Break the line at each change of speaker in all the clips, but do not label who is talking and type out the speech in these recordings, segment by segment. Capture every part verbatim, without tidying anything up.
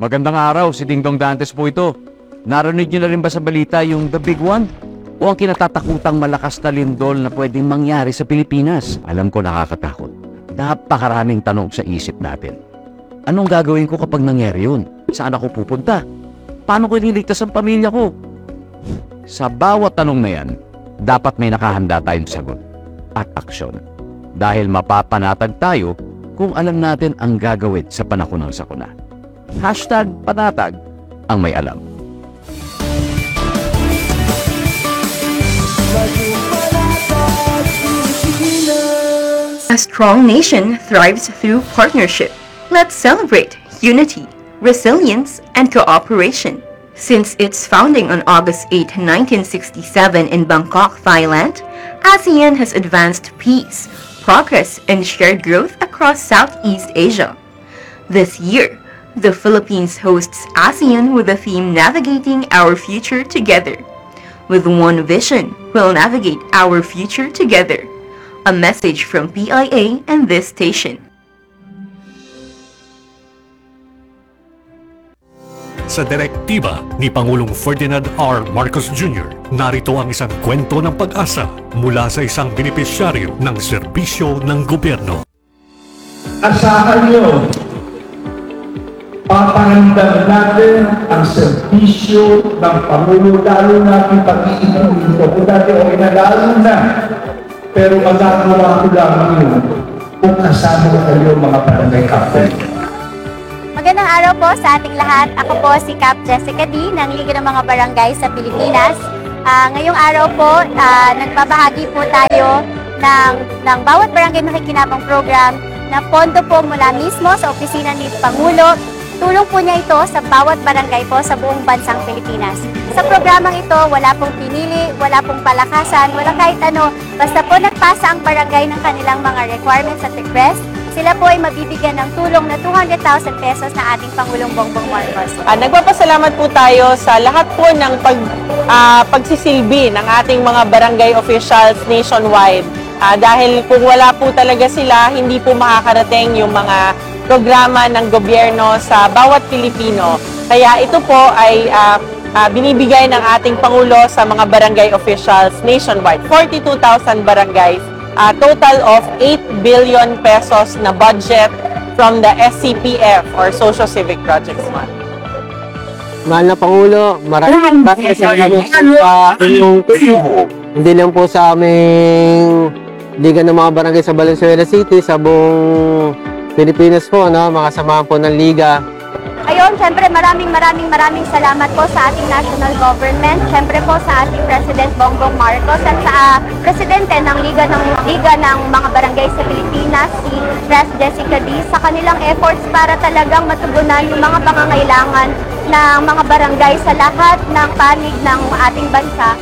Magandang araw, si Ding Dong Dantes po ito. Narinig niyo na rin ba sa balita yung The Big One? O ang kinatatakutang malakas na lindol na pwedeng mangyari sa Pilipinas? Alam ko nakakatakot. Napakaraming tanong sa isip natin. Anong gagawin ko kapag nangyari yun? Saan ako pupunta? Paano ko ililigtas ang pamilya ko? Sa bawat tanong na yan, dapat may nakahanda tayong sagot at aksyon. Dahil mapapanatag tayo kung alam natin ang gagawin sa panahon ng sakuna. Hashtag panatag ang may alam.
A strong nation thrives through partnership. Let's celebrate unity, resilience, and cooperation. Since its founding on August eighth, nineteen sixty-seven in Bangkok, Thailand, ASEAN has advanced peace, progress, and shared growth across Southeast Asia. This year, the Philippines hosts ASEAN with the theme Navigating Our Future Together. With one vision, we'll navigate our future together. A message from P I A and this station.
Sa direktiba ni Pangulong Ferdinand R. Marcos Junior, narito ang isang kwento ng pag-asa mula sa isang benepisyaryo ng serbisyo ng gobyerno.
Asahan nyo, papangandam natin ang serbisyo ng Pangulo, lalo natin pag-iibig dito. Kung dati o inalalo na, pero magagawa ko lang yun kung kasama kayo mga barangay captain.
Magandang araw po sa ating lahat. Ako po si Cap Jessica D. ng Liga ng Mga Barangay sa Pilipinas. Uh, ngayong araw po, uh, nagbabahagi po tayo ng, ng bawat barangay makikinabang program na pondo po mula mismo sa opisina ni Pangulo. Tulong po niya ito sa bawat barangay po sa buong bansang Pilipinas. Sa programang ito, wala pong pinili, wala pong palakasan, wala kahit ano. Basta po nagpasa ang barangay ng kanilang mga requirements at request, sila po ay mabibigyan ng tulong na two hundred thousand pesos na ating Pangulong Bongbong Marcos.
Uh, nagpapasalamat po tayo sa lahat po ng pag, uh, pagsisilbi ng ating mga barangay officials nationwide. Uh, dahil kung wala po talaga sila, hindi po makakarating yung mga programa ng gobyerno sa bawat Pilipino. Kaya ito po ay uh, uh, binibigay ng ating Pangulo sa mga barangay officials nationwide. forty-two thousand barangays, uh, total of eight billion pesos na budget from the S C P F or Social Civic Projects Fund.
Mahal na Pangulo, maraming maraming salamat sa inyong tulong. Hindi lang po sa aming Liga ng mga Barangay sa Valenzuela City, sa buong Pilipinas po, no? Mga samahan po ng Liga.
Ayun, syempre maraming maraming maraming salamat po sa ating national government, syempre po sa ating President Bongbong Marcos at sa uh, Presidente ng Liga ng Liga ng mga Barangay sa Pilipinas, si Pres Jessica D, sa kanilang efforts para talagang matugunan yung mga pangangailangan ng mga barangay sa lahat ng panig ng ating bansa.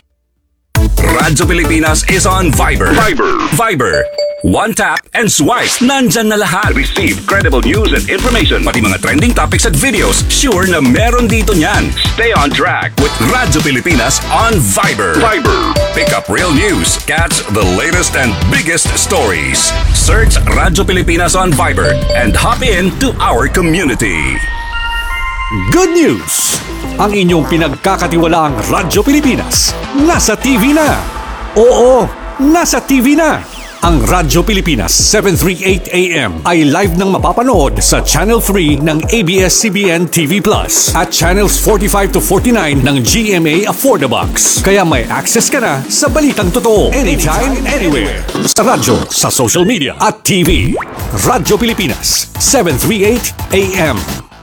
Radyo Pilipinas is on Viber. Viber. Viber. One tap and swipe. Nandyan na lahat. Receive credible news and information. Pati mga trending topics at videos. Sure na meron dito niyan. Stay on track with Radyo Pilipinas on Viber. Viber. Pick up real news. Catch the latest and biggest stories. Search Radyo Pilipinas on Viber and hop in to our community.
Good news! Ang inyong pinagkakatiwalaang Radyo Pilipinas nasa T V na. Oo, nasa T V na. Ang Radyo Pilipinas seven thirty-eight A M ay live nang mapapanood sa Channel three ng A B S C B N T V Plus at Channels forty-five to forty-nine ng G M A Affordabox. Kaya may access ka na sa balitang totoo anytime, anywhere. Sa radyo, sa social media at T V. Radyo Pilipinas seven thirty-eight A M.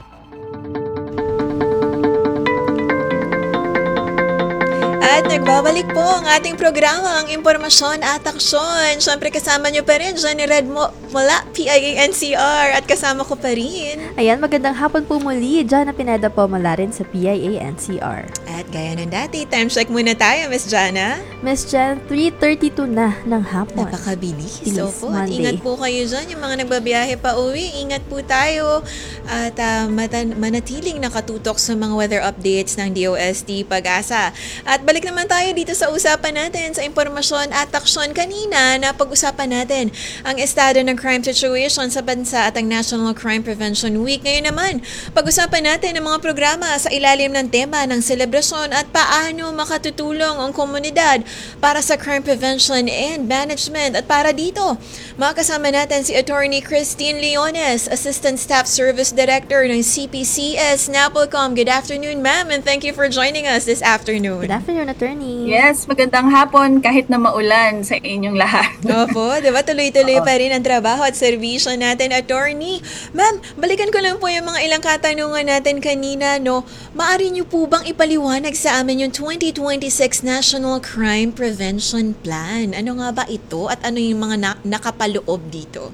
At nagbabalik po ang ating programa, ang impormasyon at aksyon. Siyempre kasama nyo pa rin, Johnny Red mo, mula P I A N C R at kasama ko pa rin.
Ayan, magandang hapon po muli. Jana Pineda po mula rin sa P I A N C R.
At gaya ng dati, time check muna tayo, Miss Jana.
Miss Jan, three thirty-two na ng hapon.
Napakabilis.
Bilis,
So po, at ingat po kayo dyan, yung mga nagbabiyahe pa uwi, ingat po tayo. at uh, matan- manatiling nakatutok sa mga weather updates ng D O S T Pag-asa. At balik naman tayo dito sa usapan natin sa impormasyon at aksyon. Kanina na pag-usapan natin ang estado ng crime situation sa bansa at ang National Crime Prevention Week. Ngayon naman, pag-usapan natin ang mga programa sa ilalim ng tema ng selebrasyon at paano makatutulong ang komunidad para sa crime prevention and management. At para dito, makasama natin si Attorney Christine Leones, Assistant Staff Service Director ng C P C S NAPOLCOM. Good afternoon, ma'am, and thank you for joining us this afternoon.
Good afternoon, Attorney.
Yes, magandang hapon kahit na maulan sa inyong lahat.
Opo, diba? Tuloy-tuloy pa rin ang trabaho at serbisyo natin, Attorney. Ma'am, balikan ko lang po yung mga ilang katanungan natin kanina, no? Maari niyo po bang ipaliwanag sa amin yung twenty twenty-six National Crime Prevention Plan? Ano nga ba ito at ano yung mga na- nakapaloob dito?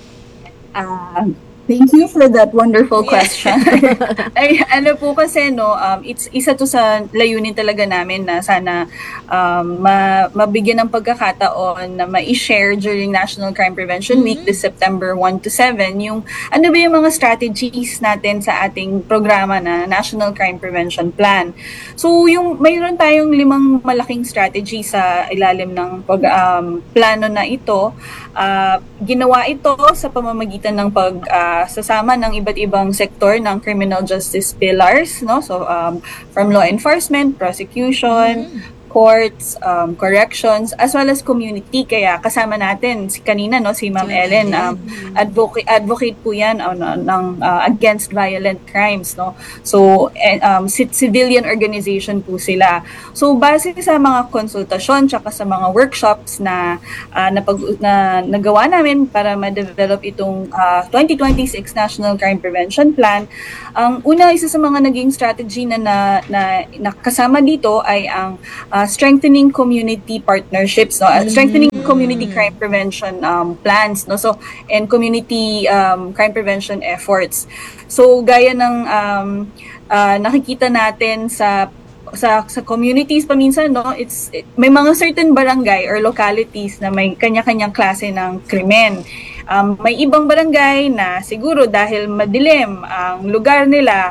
Ah, thank you for that wonderful question. Ay, ano po kasi, no, um, it's isa to sa layunin talaga namin na sana um, ma- mabigyan ng pagkakataon na ma-share during National Crime Prevention Week this September one to seven yung ano ba yung mga strategies natin sa ating programa na National Crime Prevention Plan. So, yung mayroon tayong limang malaking strategy sa ilalim ng pag, um, plano na ito. Uh, ginawa ito sa pamamagitan ng pag uh, sasama ng iba't ibang sektor ng criminal justice pillars, no? So um, from law enforcement, prosecution, mm-hmm. courts, um, corrections, as well as community. Kaya kasama natin si kanina, no, si Ma'am Ellen, um, advocate advocate po 'yan uh, ng uh, against violent crimes, no. So and, um, civilian organization po sila. So base sa mga konsultasyon tsaka sa mga workshops na uh, napag na nagawa namin para ma-develop itong uh, twenty twenty-six National Crime Prevention Plan, ang una isa sa mga naging strategy na na, na, na kasama dito ay ang uh, strengthening community partnerships, no, uh, strengthening community crime prevention um, plans, no, so and community um, crime prevention efforts. So gaya ng um, uh, nakikita natin sa sa sa communities paminsan, no, it's it, may mga certain barangay or localities na may kanya-kanyang klase ng krimen. Um, may ibang barangay na siguro dahil madilim ang lugar nila,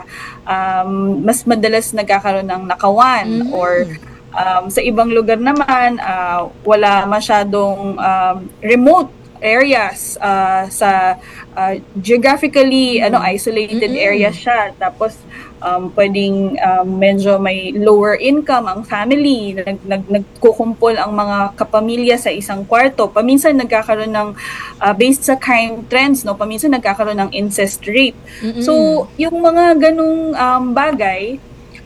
um, mas madalas nagkakaroon ng nakawan, mm-hmm. or Um, sa ibang lugar naman, uh, wala masyadong um, remote areas uh, sa uh, geographically ano isolated mm-hmm. areas siya. Tapos um, pwedeng um, medyo may lower income ang family, nag, nag, nagkukumpol ang mga kapamilya sa isang kwarto. Paminsan nagkakaroon ng uh, based sa crime trends, no, paminsan nagkakaroon ng incest rape. Mm-hmm. So yung mga ganung um, bagay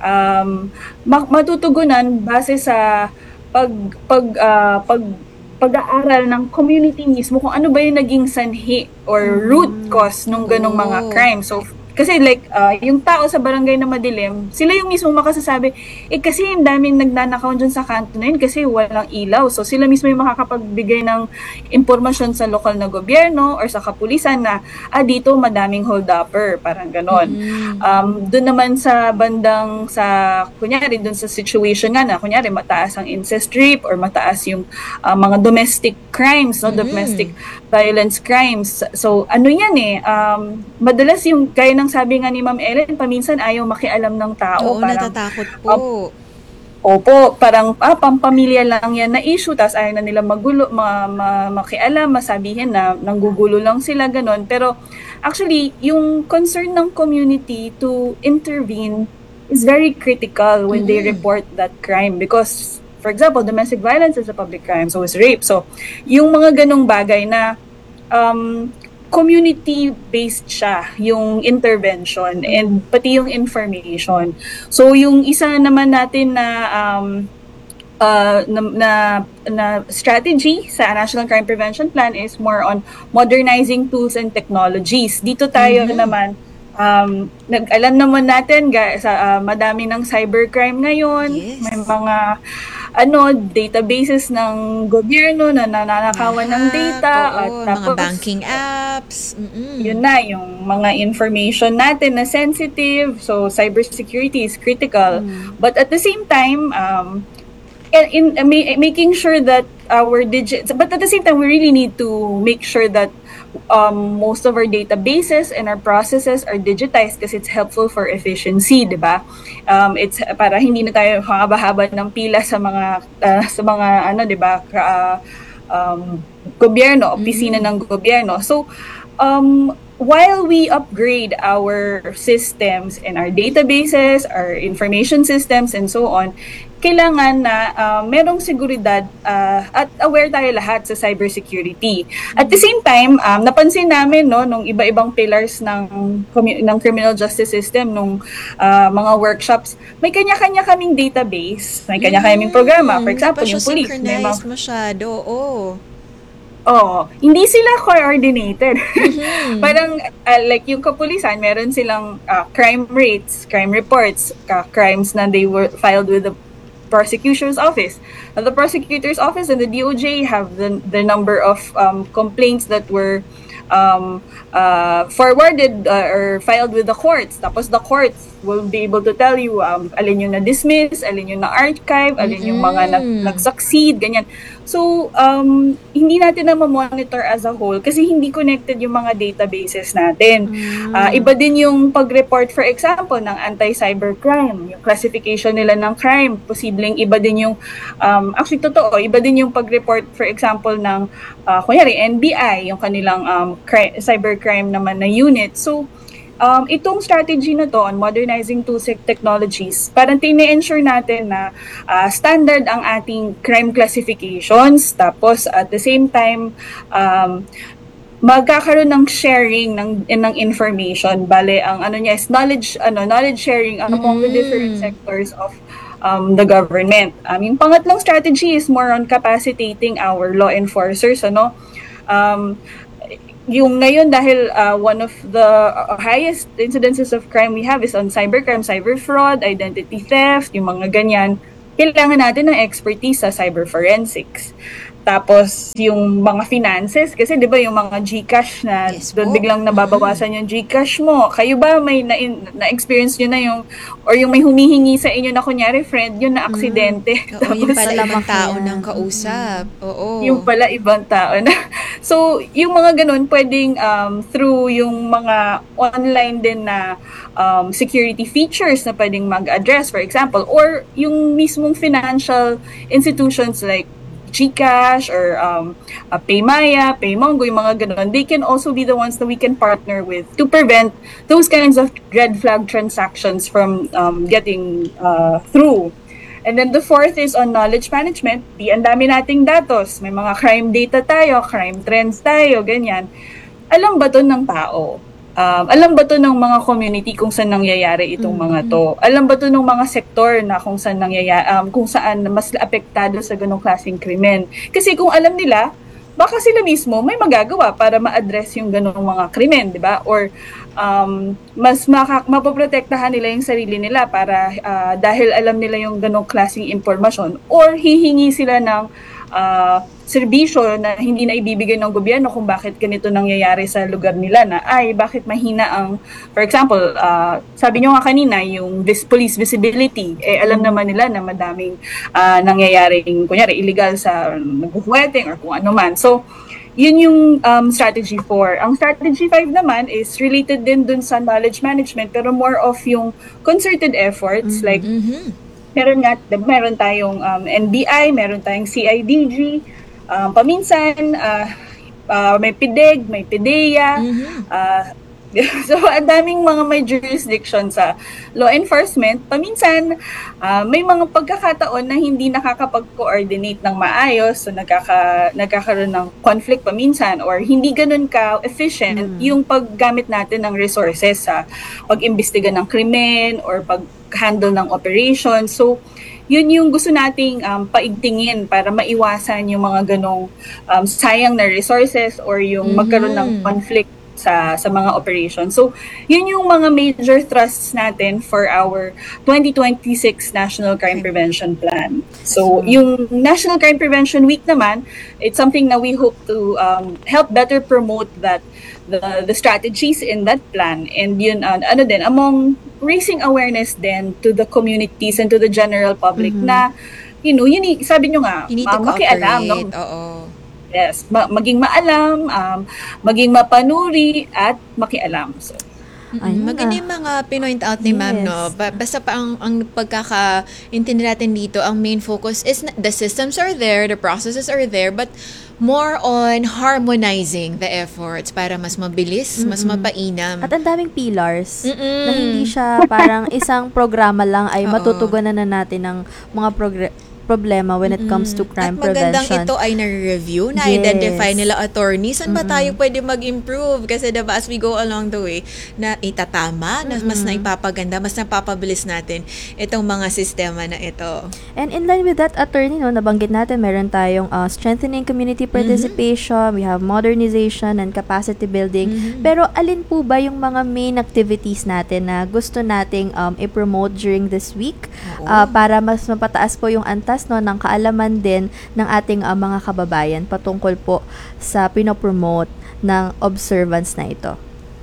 um matutugunan base sa pag pag uh, pag pag-aaral ng community mismo kung ano ba yung naging sanhi or root cause nung ganong mga crime. So kasi like uh, yung tao sa barangay na madilim, sila yung mismo makasasabi, eh kasi yung daming nagnanakaw dyan sa kanto na yun kasi walang ilaw. So sila mismo yung makakapagbigay ng impormasyon sa lokal na gobyerno or sa kapulisan na ah dito madaming hold-upper, parang ganon. Mm-hmm. Um, doon naman sa bandang sa, kunyari doon sa situation nga na, kunyari mataas ang incest rape or mataas yung uh, mga domestic crimes, no, mm-hmm. domestic violence crimes. So ano yan eh, um, madalas yung kaya ng sabi nga ni Ma'am Ellen, paminsan ayaw makialam ng tao.
Oo,
parang,
natatakot po.
Uh, opo, parang ah, pampamilya lang yan na issue, tapos ayaw na nila magulo, ma, ma, makialam, masabihin na nanggugulo lang sila, ganon. Pero actually, yung concern ng community to intervene is very critical when mm-hmm. they report that crime because, for example, domestic violence is a public crime, so is rape. So, yung mga ganong bagay na um, community-based siya, yung intervention and pati yung information. So, yung isa naman natin na um, uh, na, na, na strategy sa National Crime Prevention Plan is more on modernizing tools and technologies. Dito tayo mm-hmm. naman, um, nag-alam naman natin, guys, sa, uh, madami ng cybercrime ngayon, yes. may mga ano databases ng gobyerno na nananakawan ng data
oo,
at tapos
mga banking apps. Mm-mm.
Yun na yung mga information natin na sensitive, so cybersecurity is critical. Mm. But at the same time um in, in uh, ma- making sure that our digits, but at the same time we really need to make sure that um, most of our databases and our processes are digitized kasi it's helpful for efficiency, di ba? Um, it's para hindi na tayo haba-haba ng pila sa mga uh, sa mga ano, di ba? Uh, um, gobyerno, opisina ng gobyerno. So, um, while we upgrade our systems and our databases, our information systems, and so on, kailangan na uh, merong seguridad uh, at aware tayo lahat sa cybersecurity. At the same time, um, napansin namin no nung iba-ibang pillars ng commu- ng criminal justice system nung uh, mga workshops, may kanya-kanya kaming database, may kanya-kanya kaming programa. For example, yung police, may mga
masyado, oo.
Oh, hindi sila coordinated. Mm-hmm. Parang uh, like yung kapulisan, meron silang uh, crime rates, crime reports, uh, crimes na they were filed with the prosecutor's office. Now, the prosecutor's office and the D O J have the, the number of um, complaints that were um, uh, forwarded uh, or filed with the courts. Tapos the courts will be able to tell you um, alin yung na-dismiss, alin yung na-archive, alin yung mga nag- nag-succeed, ganyan. So, um, hindi natin na ma-monitor as a whole kasi hindi connected yung mga databases natin. Mm. Uh, iba din yung pag-report, for example, ng anti-cybercrime, yung classification nila ng crime. Posibleng iba din yung, um, actually totoo, iba din yung pag-report, for example, ng, uh, kunyari, N B I, yung kanilang um, cri- cybercrime naman na unit. So, Um, itong strategy na to on modernizing tools and technologies, parang tine-ensure natin na uh, standard ang ating crime classifications, tapos at the same time, um, magkakaroon ng sharing ng ng information. Bale, ang ano niya is knowledge, ano, knowledge sharing among the different sectors of um, the government. Um, yung pangatlong strategy is more on capacitating our law enforcers, ano, um, yung ngayon dahil uh, one of the uh, highest incidences of crime we have is on cybercrime, cyber fraud, identity theft, yung mga ganyan. Kailangan natin ng expertise sa cyber forensics. Tapos yung mga finances, kasi di ba yung mga GCash na yes, doon biglang nababawasan yung GCash mo. Kayo ba may na, na-experience nyo na yung, or yung may humihingi sa inyo na kunyari friend, yun na aksidente.
Mm. Oo, yung pala ibang tao ng kausap. Oo.
Yung pala ibang tao na. So, yung mga ganun, pwedeng um, through yung mga online din na um, security features na pwedeng mag-address, for example, or yung mismong financial institutions like GCash or um, uh, Paymaya, Paymongo, yung mga ganun, they can also be the ones that we can partner with to prevent those kinds of red flag transactions from um, getting uh, through. And then the fourth is on knowledge management. Di ang dami nating datos. May mga crime data tayo, crime trends tayo, ganyan. Alam ba to ng tao? Um, alam ba to ng mga community kung saan nangyayari itong mm-hmm. mga to? Alam ba to ng mga sektor na kung saan nangyayari, um, kung saan mas apektado sa ganong klaseng krimen? Kasi kung alam nila, baka sila mismo may magagawa para ma-address yung ganong mga krimen, di ba? Or um, mas maka- mapoprotektahan nila yung sarili nila para uh, dahil alam nila yung ganong klaseng impormasyon, or hihingi sila ng uh, serbisyo na hindi na ibibigay ng gobyerno kung bakit ganito nangyayari sa lugar nila na ay bakit mahina ang, for example, uh, sabi nyo nga kanina yung vis- police visibility, eh alam naman nila na madaming uh, nangyayaring kunyari illegal sa naghuhuweting or kung ano man. So yun yung um, strategy four. Ang strategy five naman is related din dun sa knowledge management pero more of yung concerted efforts, mm-hmm. like meron nga, meron tayong um, N B I, meron tayong C I D G, um, paminsan, uh, uh, may P D E G, may P D E A, mm-hmm. uh, so ang daming mga may jurisdiction sa law enforcement. Paminsan, uh, may mga pagkakataon na hindi nakakapag-coordinate ng maayos, so nagkaka, nagkakaroon ng conflict paminsan or hindi ganun ka-efficient mm. yung paggamit natin ng resources sa pag-imbestiga ng krimen or pag-handle ng operation. So, yun yung gusto nating um, paigtingin para maiwasan yung mga ganong um, sayang na resources or yung mm-hmm. magkaroon ng conflict sa sa mga operations. So, yun yung mga major thrusts natin for our twenty twenty-six National Crime Prevention Plan. So, yung National Crime Prevention Week naman, it's something na we hope to um, help better promote that the the strategies in that plan, and yun uh, ano din among raising awareness then to the communities and to the general public mm-hmm. na you know, yun sabi nyo nga,
you need
uh,
to
makialam, no?
Oo.
Yes, ma- maging maalam, um, maging mapanuri, at makialam. So,
Mm, maganda yung mga pinoint out ni ma'am, no? Ba- basta pa ang, ang pagkakaintindi natin dito, ang main focus is na- the systems are there, the processes are there, but more on harmonizing the efforts para mas mabilis, mas mapainam.
At ang daming pillars
Mm-mm.
na hindi siya parang isang programa lang ay
Oo.
matutugunan na natin ng mga progr- problema when it comes to crime
At magandang
prevention.
ito ay na-review,
Yes.
na-identify nila attorney. Saan ba tayo pwede mag-improve? Kasi diba, as we go along the way, na itatama, na mas naipapaganda, mas napapabilis natin itong mga sistema na ito.
And in line with that, attorney, no, nabanggit natin, meron tayong uh, strengthening community participation, we have modernization and capacity building. Pero alin po ba yung mga main activities natin na gusto nating um, i-promote during this week uh, para mas mapataas po yung antas, no, ng kaalaman din ng ating uh, mga kababayan patungkol po sa pinopromote ng observance na ito?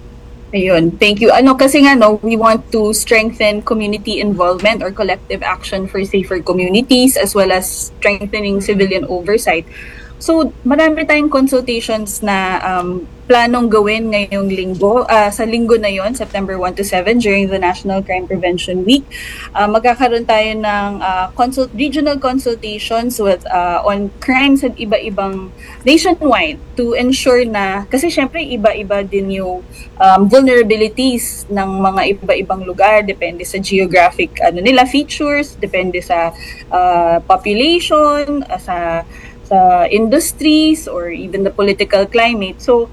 ayun, thank you. Ano kasi nga, no, we want to strengthen community involvement or collective action for safer communities as well as strengthening civilian oversight. So, marami tayong consultations na um, planong gawin ngayong linggo. Uh, sa linggo na yon, September one to seven, during the National Crime Prevention Week. Uh, magkakaroon tayo ng uh, consult regional consultations with uh, on crimes at iba-ibang nationwide to ensure na, kasi syempre iba-iba din yung um, vulnerabilities ng mga iba-ibang lugar, depende sa geographic ano nila features, depende sa uh, population, uh, sa sa industries or even the political climate. So,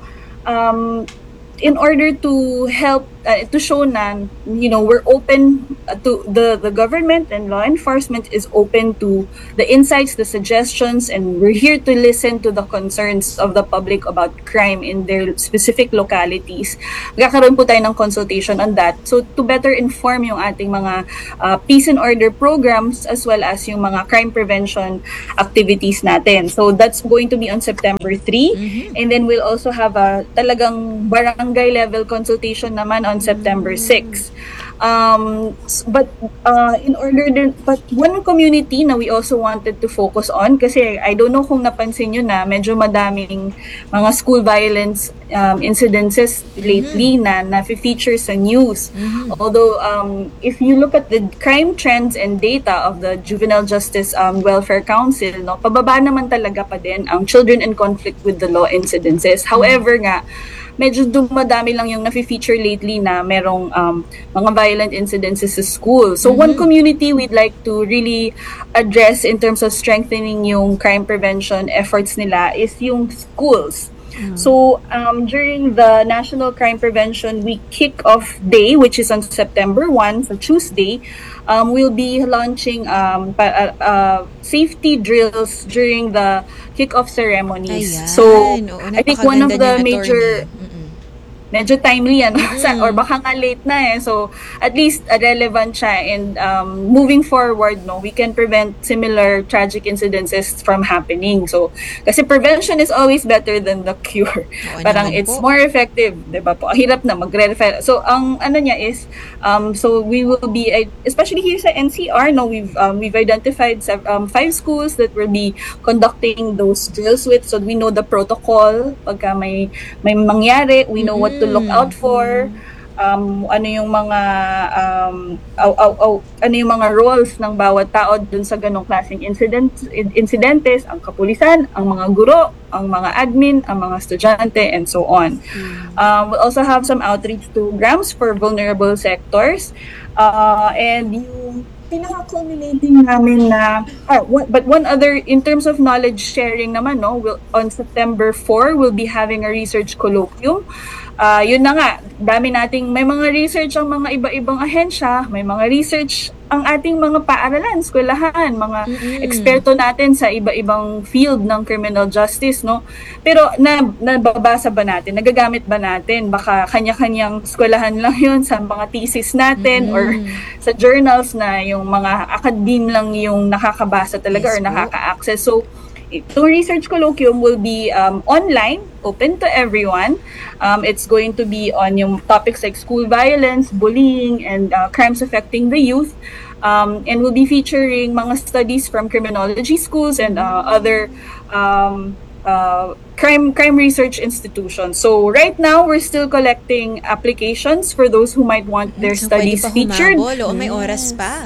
um, in order to help, uh, to show na, you know, we're open uh, to, the, the government and law enforcement is open to the insights, the suggestions, and we're here to listen to the concerns of the public about crime in their specific localities. Magkakaroon po tayo ng consultation on that. So, to better inform yung ating mga uh, peace and order programs as well as yung mga crime prevention activities natin. So, that's going to be on September third. Mm-hmm. And then we'll also have a talagang barangay level consultation naman on September sixth. Um, but uh, in order din, but one community na we also wanted to focus on, kasi I don't know kung napansin nyo na medyo madaming mga school violence um, incidences lately mm-hmm. na na-feature sa news. Mm-hmm. Although, um, if you look at the crime trends and data of the Juvenile Justice um, Welfare Council, no, pababa naman talaga pa din ang children in conflict with the law incidences. However nga, medyo dumadami lang yung nafe-feature lately na merong um, mga violent incidences sa school. So, mm-hmm. one community we'd like to really address in terms of strengthening yung crime prevention efforts nila is yung schools. Mm-hmm. So, um, during the National Crime Prevention Week Kick-Off Day, which is on September first, so Tuesday, um, we'll be launching um, pa- uh, uh, safety drills during the kick-off ceremonies.
Ayan.
So,
Oo,
I think one of the
napakaganda ni
major...
attorney.
medyo timely ano
Mm-hmm.
sa, or baka nga late na eh, so at least uh, relevant siya, and um, moving forward, no, we can prevent similar tragic incidences from happening. So kasi prevention is always better than the cure.
Oo,
Parang
naman
it's
po.
more effective, 'di ba po? Ang hirap na magre-refer. So ang ano niya is um, so we will be uh, especially here sa N C R, no, we've um, we've identified sev- um, five schools that will be conducting those drills with, so we know the protocol pagka may may mangyari, we know what to look out for, um, ano yung mga um, aw, aw, aw, ano yung mga roles ng bawat tao dun sa ganong klaseng incident, incidentes, ang kapulisan, ang mga guro, ang mga admin, ang mga estudyante, and so on. Um, we'll also have some outreach programs for vulnerable sectors, uh, and yung pinaka-culminating namin na, oh, one, but one other, in terms of knowledge sharing naman, no, we'll, on September fourth, we'll be having a research colloquium. Uh, yun na nga, dami nating, may mga research ang mga iba-ibang ahensya, may mga research ang ating mga paaralan, eskwelahan, mga mm-hmm. eksperto natin sa iba-ibang field ng criminal justice, no? Pero na, nababasa ba natin, nagagamit ba natin? Baka kanya-kanyang eskwelahan lang yun sa mga thesis natin, mm-hmm. or sa journals na yung mga academe lang yung nakakabasa talaga, yes, or nakaka-access. So, the research colloquium will be um, online, open to everyone. Um, it's going to be on yung topics like school violence, bullying, and uh, crimes affecting the youth. Um, and we'll be featuring mga studies from criminology schools and uh, other um, uh, crime crime research institutions. So right now, we're still collecting applications for those who might want their
So,
studies
pwede pa
featured.
humabol. Oo, may oras pa.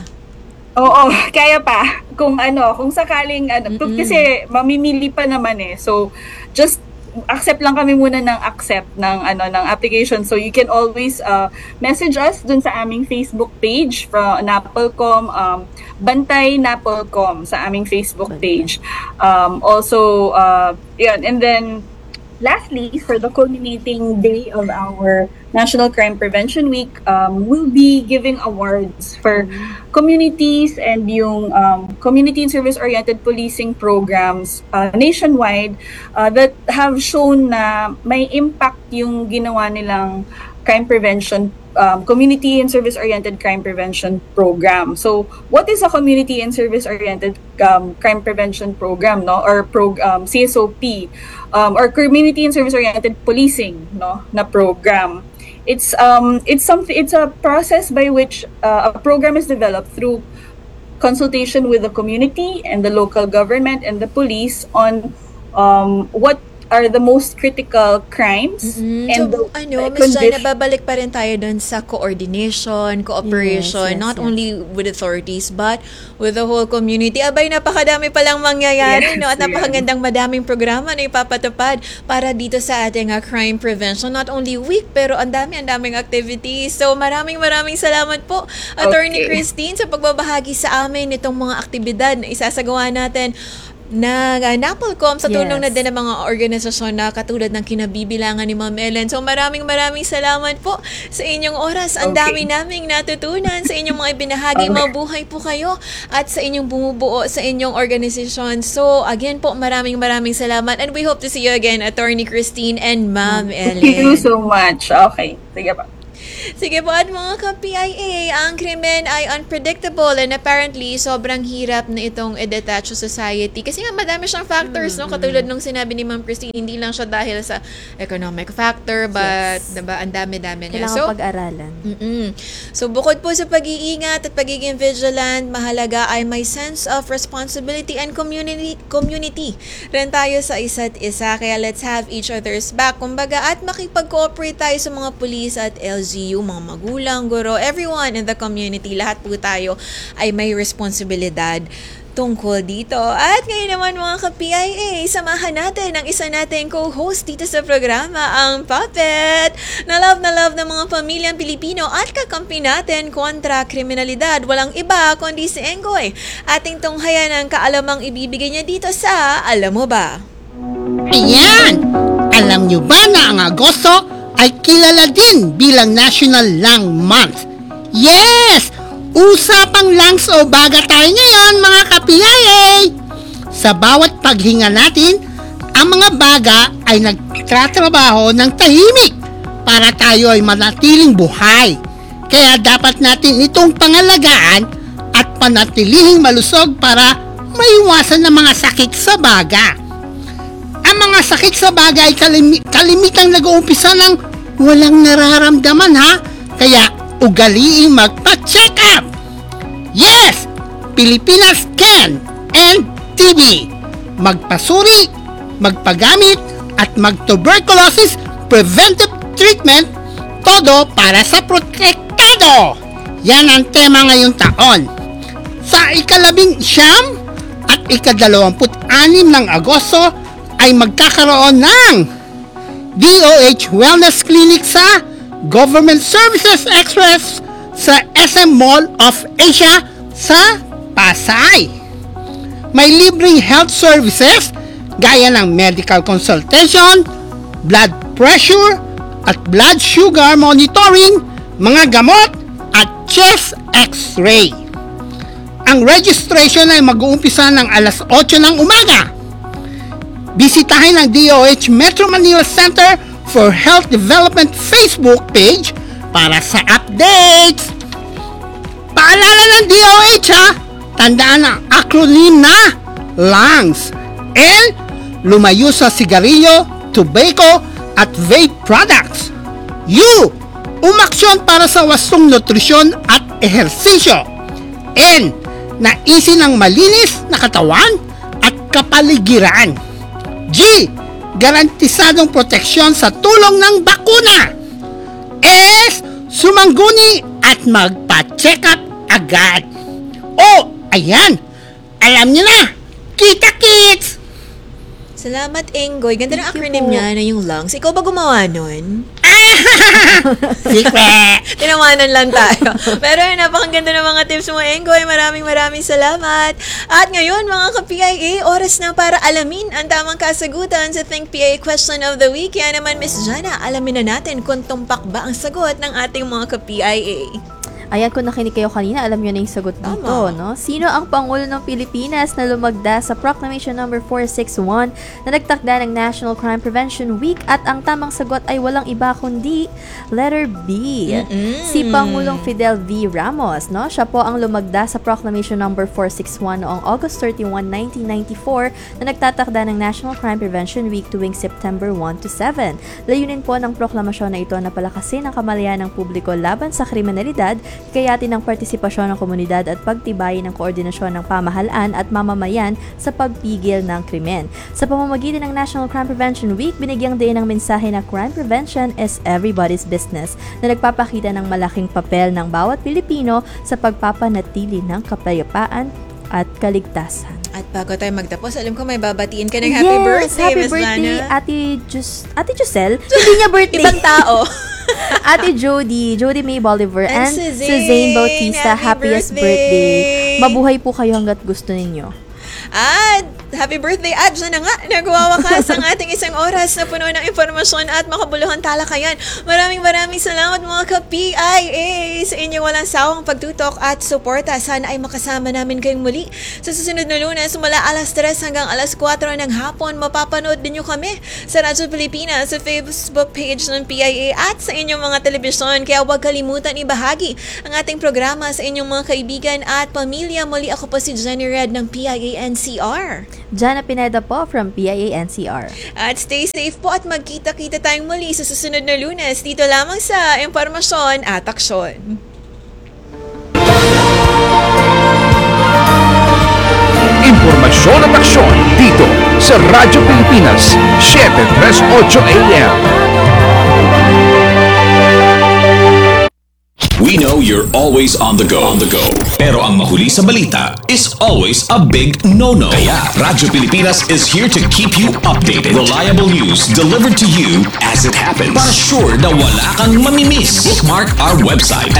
Oo, kaya pa. Kung ano, kung sakaling, ano, kasi mamimili pa naman eh. So, just accept lang kami muna ng accept ng ano ng application. So you can always uh, message us dun sa aming Facebook page from Napolcom, um, Bantay Napolcom sa aming Facebook page. Um, also, uh, yun, and then lastly, for the culminating day of our National Crime Prevention Week, um, we'll be giving awards for communities and yung um, community and service-oriented policing programs uh, nationwide uh, that have shown na may impact yung ginawa nilang crime prevention, um, community and service-oriented crime prevention program. So, what is a community and service-oriented um, crime prevention program, no? Or pro, um, C S O P, um, or community and service-oriented policing, no? Na program. It's um it's something it's a process by which uh, a program is developed through consultation with the community and the local government and the police on um what are the most critical crimes
Mm,
and
so,
the
ano,
uh,
Miss Jai,
condition-
nababalik pa rin tayo dun sa coordination, cooperation,
Yes, yes,
not
yes.
only with authorities, but with the whole community. Abay, napakadami palang mangyayari,
Yes,
no? At
yes.
napakagandang madaming programa na ipapatupad para dito sa ating uh, crime prevention. Not only week, pero ang dami, ang daming activities. So, maraming maraming salamat po, Attorney
Okay.
Christine, sa pagbabahagi sa amin nitong mga aktibidad na isasagawa natin na uh, Napolcom sa tulong na
Yes.
din ng mga organisasyon na katulad ng kinabibilangan ni Ma'am Ellen. So maraming maraming salamat po sa inyong oras. Ang
Okay.
dami naming natutunan sa inyong mga ibinahagi.
Okay.
Mabuhay po kayo at sa inyong bumubuo sa inyong organisasyon. So again po, maraming maraming salamat and we hope to see you again, Attorney Christine and Ma'am
Thank you
Ellen.
so much. Okay. Sige pa.
Sige po, at mga ka-P I A, ang krimen ay unpredictable and apparently sobrang hirap na itong i-detach sa society. Kasi nga madami siyang factors, no? Katulad nung sinabi ni Ma'am Christine, hindi lang siya dahil sa economic factor, but
Yes.
diba, ang dami-dami niya.
Kailangan
So,
pag-aralan.
Mm-mm. So, bukod po sa pag-iingat at pagiging vigilant, mahalaga ay may sense of responsibility and community community rin tayo sa isa't isa. Kaya let's have each other's back, kumbaga, at makipag-cooperate tayo sa mga police at L G U, mga magulang, guro, everyone in the community. Lahat po tayo ay may responsibilidad tungkol dito. At ngayon naman mga ka-P I A, samahan natin ang isa nating co-host dito sa programa, ang Puppet, na love na love ng mga pamilyang Pilipino at kakampi natin kontra kriminalidad. Walang iba kundi si Enggoy. Ating tunghayan ang kaalamang ibibigay niya dito sa Alam Mo Ba?
Ayan! Alam nyo ba na ang Agosto ay kilala din bilang National Lung Month? Yes! Usapang lungs o baga tayo ngayon mga ka-P I A! Sa bawat paghinga natin, ang mga baga ay nagtatrabaho ng tahimik para tayo ay manatiling buhay. Kaya dapat natin itong pangalagaan at panatilihing malusog para maiwasan ng mga sakit sa baga. Ang mga sakit sa baga ay kalimi- kalimitang nag-uumpisa ng walang nararamdaman ha, kaya ugaliing magpa-check up. Yes! Pilipinas can and T B. Magpasuri, magpagamit at mag-tuberculosis preventive treatment, todo para sa protektado. Yan ang tema ngayong taon. Sa ikalabing siyam at ikadalawamput anim ng Agosto ay magkakaroon ng D O H Wellness Clinic sa Government Services Express sa S M Mall of Asia sa Pasay. May libreng health services gaya ng medical consultation, blood pressure at blood sugar monitoring, mga gamot at chest x-ray. Ang registration ay mag-uumpisa ng alas otso ng umaga. Bisitahin ang D O H Metro Manila Center for Health Development Facebook page para sa updates. Paalala ng D O H ha, tandaan ang acronym na LUNGS. L, lumayo sa sigarilyo, tobacco at vape products. U, umaksyon para sa wastong nutrisyon at ehersisyo. N, naisin ng malinis na katawan at kapaligiran. G. Garantisadong proteksyon sa tulong ng bakuna. S. Sumangguni at magpa-check up agad. O, ayan, alam niyo na, kita-kits!
Salamat, Enggoy. Ganda ng
Thank you
acronym
po.
niya na yung lungs. Ikaw ba gumawa nun?
Secret!
Tinawanan lang tayo. Pero yun, napakaganda ng mga tips mo, Enggoy. Maraming maraming salamat. At ngayon, mga ka-P I A, oras na para alamin ang tamang kasagutan sa Think P I A Question of the Week. Kaya naman, Miss Jana, alamin na natin kung tumpak ba ang sagot ng ating mga ka-P I A.
Ayan, kung nakinig kayo kanina, alam nyo na yung sagot dito,
Tama.
no? Sino ang Pangulo ng Pilipinas na lumagda sa Proclamation number four sixty-one na nagtakda ng National Crime Prevention Week? At ang tamang sagot ay walang iba kundi letter B.
Mm-mm.
Si Pangulong Fidel V. Ramos, no? Siya po ang lumagda sa Proclamation number four sixty-one noong August thirty-first, nineteen ninety-four na nagtatakda ng National Crime Prevention Week tuwing September one to seven. Layunin po ng proklamasyon na ito na palakasin ang kamalayan ng publiko laban sa kriminalidad, kayatin ng partisipasyon ng komunidad at pagtibayin ng koordinasyon ng pamahalaan at mamamayan sa pagpigil ng krimen. Sa pamamagitan ng National Crime Prevention Week, binigyang diin ang mensahe na crime prevention is everybody's business na nagpapakita ng malaking papel ng bawat Pilipino sa pagpapanatili ng kapayapaan at kaligtasan.
At bago tayo magtapos, alam ko may babatiin ka ng happy birthday,
happy
Miss
birthday,
Jana.
Ate Jus Ate Jusel. Hindi niya birthday.
Ibang tao.
Ate Jody, Jody May Bolivar, and,
And Suzanne,
Suzanne Bautista,
happy
happiest
birthday.
birthday. Mabuhay po kayo hanggat gusto ninyo.
At happy birthday, at dyan na nga, nagwawakas ang ating isang oras na puno ng informasyon at makabuluhan talakayan. Maraming maraming salamat mga ka-P I A sa inyong walang sawang pagtutok at suporta. Sana ay makasama namin kayong muli sa susunod na Lunes mula alas tres hanggang alas kwatro ng hapon. Mapapanood din nyo kami sa Radyo Pilipinas, sa Facebook page ng P I A at sa inyong mga telebisyon. Kaya huwag kalimutan ibahagi ang ating programa sa inyong mga kaibigan at pamilya. Muli ako po si Jenny Red ng P I A N C R.
Jana Pineda po from P I A N C R.
At stay safe po at magkita-kita tayong muli sa susunod na Lunes dito lamang sa Impormasyon at Aksyon.
Impormasyon at aksyon dito sa Radyo Pilipinas, seven thirty-eight A M.
We know you're always on the go. On the go. Pero ang mahuli sa balita is always a big no-no. Kaya Radyo Pilipinas is here to keep you updated. Reliable news delivered to you as it happens. Para sure na wala kang mamimiss. Bookmark our website